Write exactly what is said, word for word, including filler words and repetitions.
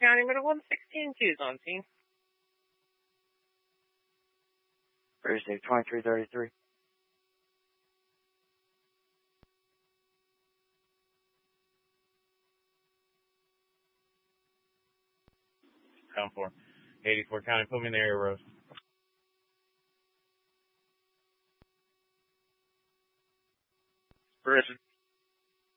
County, Middle one sixteen two is on scene. Thursday, twenty-three thirty-three. Down four. eighty-four County, put me in the area road. Bridget.